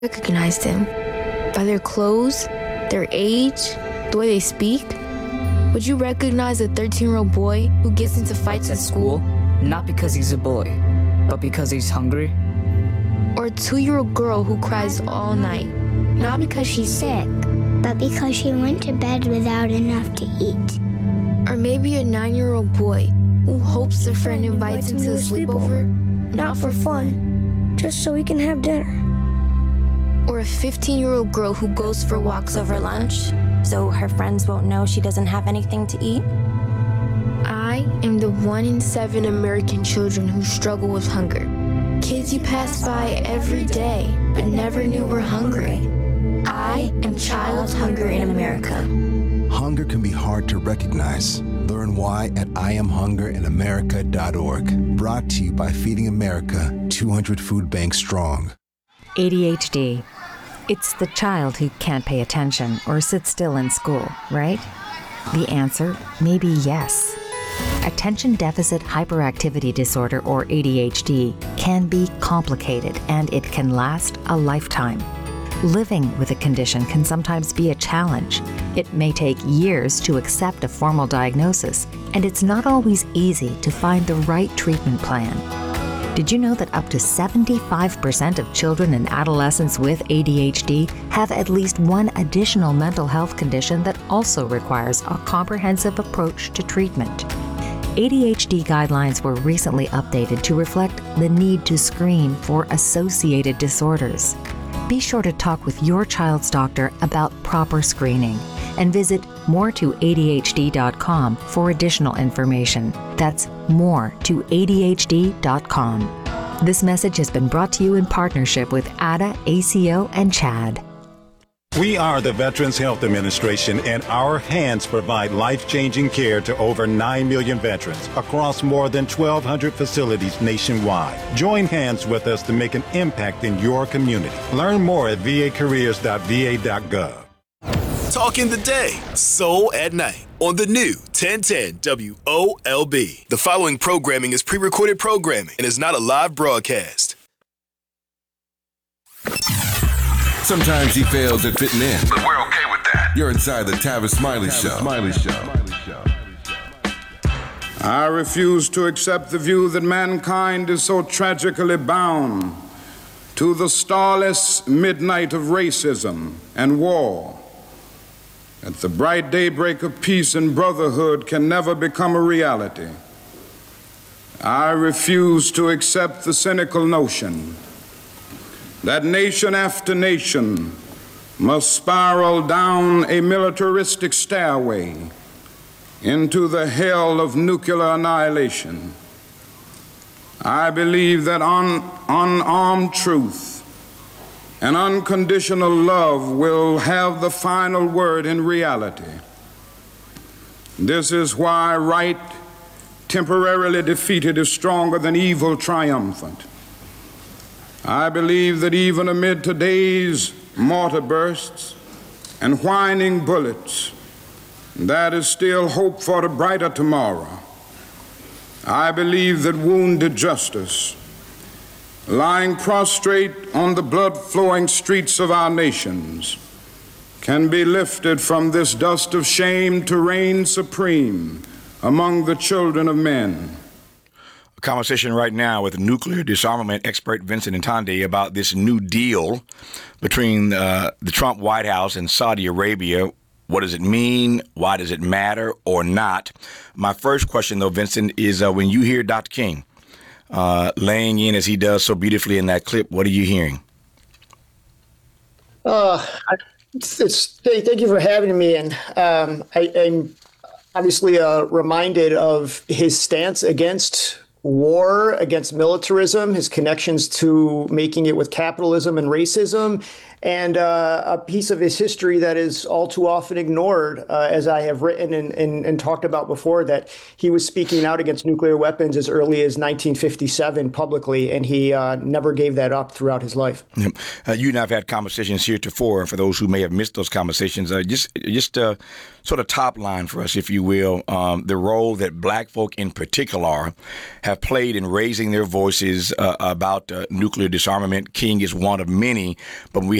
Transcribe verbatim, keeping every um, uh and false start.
Recognized him by their clothes, their age, the way they speak. Would you recognize a thirteen-year-old boy who gets into fights at school? Not because he's a boy, but because he's hungry? Or a two-year-old girl who cries all night, not because she's sick, but because she went to bed without enough to eat. Or maybe a nine-year-old boy who hopes their friend invites him to a sleepover, not for fun, just so we can have dinner. Or a fifteen-year-old girl who goes for walks over lunch, so her friends won't know she doesn't have anything to eat? I am the one in seven American children who struggle with hunger. Kids you pass by every day, but never knew were hungry. I am child hunger in America. Hunger can be hard to recognize. Learn why at I am hunger in america dot org. Brought to you by Feeding America, two hundred Food Banks Strong. A D H D. It's the child who can't pay attention or sit still in school, right? The answer may be yes. Attention Deficit Hyperactivity Disorder, or A D H D, can be complicated and it can last a lifetime. Living with a condition can sometimes be a challenge. It may take years to accept a formal diagnosis, and it's not always easy to find the right treatment plan. Did you know that up to seventy-five percent of children and adolescents with A D H D have at least one additional mental health condition that also requires a comprehensive approach to treatment? A D H D guidelines were recently updated to reflect the need to screen for associated disorders. Be sure to talk with your child's doctor about proper screening and visit more to A D H D dot com for additional information. That's more to A D H D dot com. This message has been brought to you in partnership with A D A, A C O, and CHAD. We are the Veterans Health Administration, and our hands provide life-changing care to over nine million veterans across more than twelve hundred facilities nationwide. Join hands with us to make an impact in your community. Learn more at v a careers dot v a dot gov. Talk in the day, soul at night on the new ten ten W O L B. The following programming is pre-recorded programming and is not a live broadcast. Sometimes he fails at fitting in, but we're okay with that. You're inside the Tavis Smiley Tavis Show. Smiley Show. I refuse to accept the view that mankind is so tragically bound to the starless midnight of racism and war that the bright daybreak of peace and brotherhood can never become a reality. I refuse to accept the cynical notion that nation after nation must spiral down a militaristic stairway into the hell of nuclear annihilation. I believe that un- unarmed truth and unconditional love will have the final word in reality. This is why right temporarily defeated is stronger than evil triumphant. I believe that even amid today's mortar bursts and whining bullets, that is still hope for a brighter tomorrow. I believe that wounded justice, lying prostrate on the blood-flowing streets of our nations, can be lifted from this dust of shame to reign supreme among the children of men. Conversation right now with nuclear disarmament expert Vincent Ntande about this new deal between uh, the Trump White House and Saudi Arabia. What does it mean? Why does it matter or not? My first question, though, Vincent, is uh, when you hear Doctor King uh, laying in as he does so beautifully in that clip, what are you hearing? Uh, it's, it's hey, thank you for having me. And um, I, I'm obviously uh, reminded of his stance against war, against militarism, his connections to making it with capitalism and racism, and uh, a piece of his history that is all too often ignored, uh, as I have written and, and, and talked about before, that he was speaking out against nuclear weapons as early as nineteen fifty-seven publicly, and he uh, never gave that up throughout his life. Uh, you and I have had conversations heretofore. For those who may have missed those conversations, uh, just just uh, sort of top line for us, if you will, um, the role that black folk in particular have have played in raising their voices uh, about uh, nuclear disarmament. King is one of many, but we